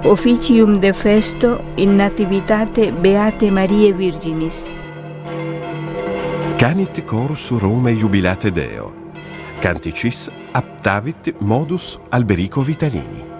Officium de festo in nativitate Beate Mariae Virginis. Canit chorus Romae jubilate Deo. Canticis aptavit modus Alberico Vitalini.